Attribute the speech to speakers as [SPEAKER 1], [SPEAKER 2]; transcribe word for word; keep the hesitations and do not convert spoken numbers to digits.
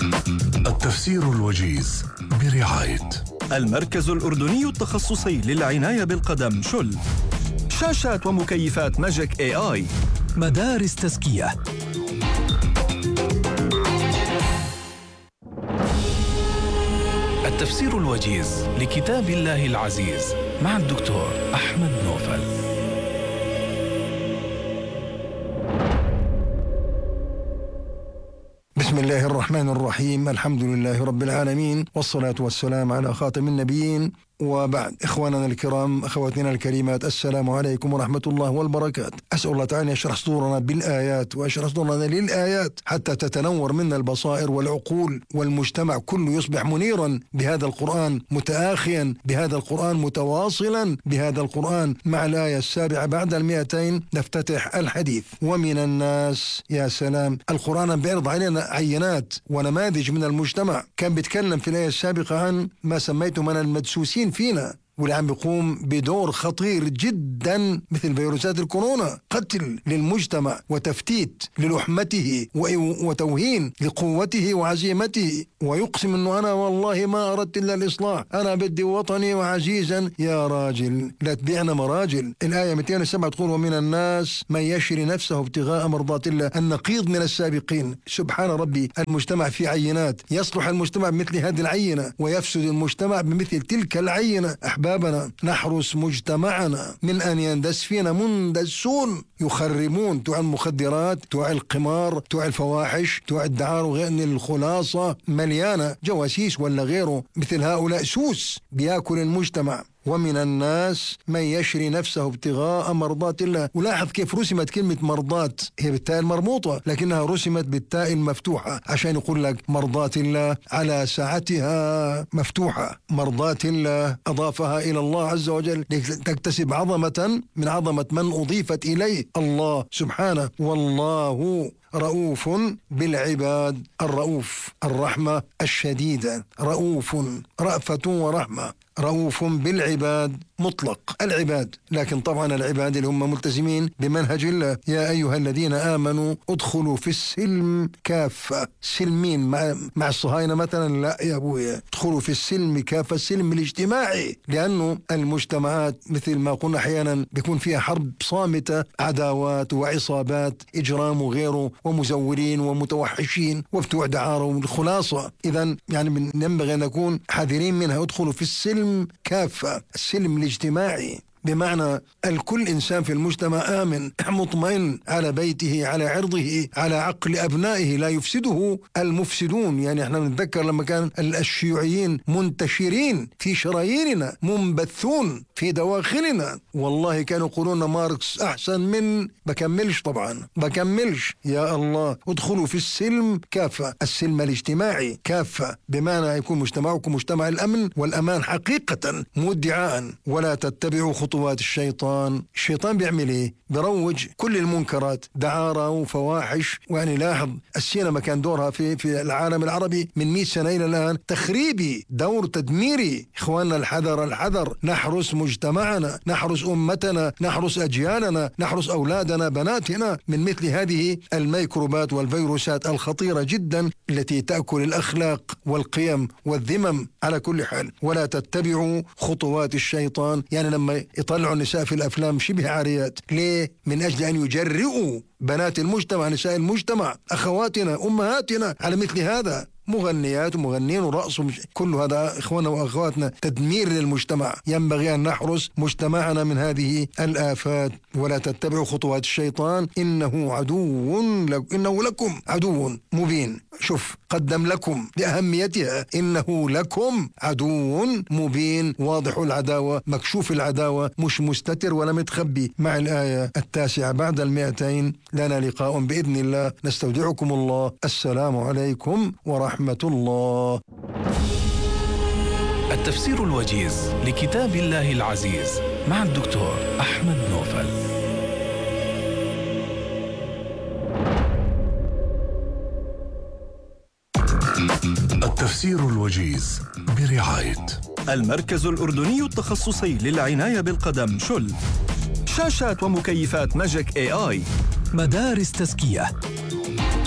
[SPEAKER 1] التفسير الوجيز برعاية
[SPEAKER 2] المركز الأردني التخصصي للعناية بالقدم شل. شاشات ومكيفات ماجيك اي اي.
[SPEAKER 3] مدارس تزكية.
[SPEAKER 1] التفسير الوجيز لكتاب الله العزيز مع الدكتور أحمد نوفل.
[SPEAKER 4] بسم الله الرحمن الرحيم. الحمد لله رب العالمين، والصلاة والسلام على خاتم النبيين، وبعد. إخواننا الكرام، أخواتنا الكريمات، السلام عليكم ورحمة الله والبركات. أسأل الله تعالى يشرح صدورنا بالآيات ويشرح صدورنا للآيات حتى تتنور منا البصائر والعقول، والمجتمع كله يصبح منيرا بهذا القرآن، متآخيا بهذا القرآن، متواصلا بهذا القرآن. مع الآية السابعة بعد المئتين نفتتح الحديث. ومن الناس، يا سلام، القرآن بيعرض علينا عينات ونماذج من المجتمع. كان بيتكلم في الآية السابقة عن ما سميته من المدسوسين فينا، واللي عم بيقوم بدور خطير جدا مثل فيروسات الكورونا، قتل للمجتمع وتفتيت للحمته وتوهين لقوته وعزيمته، ويقسم انه انا والله ما اردت الا الاصلاح، انا بدي وطني وعزيزا. يا راجل لا تبيعنا مراجل. الايه مئتين وسبعة تقول ومن الناس من يشري نفسه ابتغاء مرضات الله، النقيض من السابقين. سبحان ربي، المجتمع في عينات، يصلح المجتمع بمثل هذه العينة ويفسد المجتمع بمثل تلك العينة. أحبابنا، نحرس مجتمعنا من أن يندس فينا مندسون يخربون، توع المخدرات، توع القمار، توع الفواحش، توع الدعار، وغير أن الخلاصة مليانة جواسيس ولا غيره. مثل هؤلاء سوس بياكل المجتمع. ومن الناس من يشري نفسه ابتغاء مرضات الله. ولاحظ كيف رسمت كلمة مرضات، هي بالتاء المربوطة لكنها رسمت بالتاء المفتوحة عشان يقول لك مرضات الله على ساعتها مفتوحة. مرضات الله أضافها إلى الله عز وجل تكتسب عظمة من عظمة من أضيفت إليه، الله سبحانه. والله رؤوف بالعباد. الرؤوف الرحمة الشديدة، رؤوف رأفة ورحمة. رؤوف بالعباد مطلق العباد، لكن طبعا العباد اللي هم ملتزمين بمنهج الله. يا أيها الذين آمنوا ادخلوا في السلم كافة. سلمين مع, مع الصهاينة مثلا؟ لا يا أبويا، ادخلوا في السلم كافة، السلم الاجتماعي، لأنه المجتمعات مثل ما قلنا أحيانا بيكون فيها حرب صامتة، عداوات وعصابات، إجرام وغيره، ومزورين ومتوحشين وبتوع دعارة والخلاصة. إذن يعني ينبغي أن نكون حذرين منها. ادخلوا في السلم كافة، السلم الاجتماعي، بمعنى الكل إنسان في المجتمع آمن مطمئن على بيته، على عرضه، على عقل أبنائه، لا يفسده المفسدون. يعني احنا نتذكر لما كان الشيوعيين منتشرين في شراييننا، منبثون في دواخلنا، والله كانوا يقولون ماركس أحسن من، بكملش طبعا بكملش. يا الله، ادخلوا في السلم كافة، السلم الاجتماعي كافة، بمعنى يكون مجتمعكم مجتمع الأمن والأمان حقيقة مدعاء. ولا تتبعوا خطوات الشيطان. الشيطان بيعمل ايه؟ بروج كل المنكرات، دعارة وفواحش. ويعني لاحظ السينما كان دورها في في العالم العربي من مئة سنة إلى الآن تخريبي، دور تدميري. إخواننا الحذر الحذر، نحرس مجتمعنا، نحرس أمتنا، نحرس أجيالنا، نحرس أولادنا بناتنا من مثل هذه الميكروبات والفيروسات الخطيرة جدا التي تأكل الأخلاق والقيم والذمم. على كل حال، ولا تتبعوا خطوات الشيطان. يعني لما يطلعوا النساء في الأفلام شبه عاريات، ليه؟ من أجل أن يجرئوا بنات المجتمع، نساء المجتمع، أخواتنا، أمهاتنا على مثل هذا. مغنيات ومغنين ورقص، كل هذا إخواننا وأخواتنا تدمير للمجتمع. ينبغي أن نحرس مجتمعنا من هذه الآفات. ولا تتبعوا خطوات الشيطان إنه عدو لك إنه لكم عدو مبين. شوف، قدم لكم لأهميتها، إنه لكم عدو مبين، واضح العداوة، مكشوف العداوة، مش مستتر ولا متخبي. مع الآية التاسعة بعد المئتين لنا لقاء بإذن الله. نستودعكم الله. السلام عليكم ورحمة الله.
[SPEAKER 1] التفسير الوجيز لكتاب الله العزيز مع الدكتور أحمد نوفل. التفسير الوجيز برعاية
[SPEAKER 2] المركز الأردني التخصصي للعناية بالقدم شل. شاشات ومكيفات ماجيك اي اي.
[SPEAKER 3] مدارس تزكية.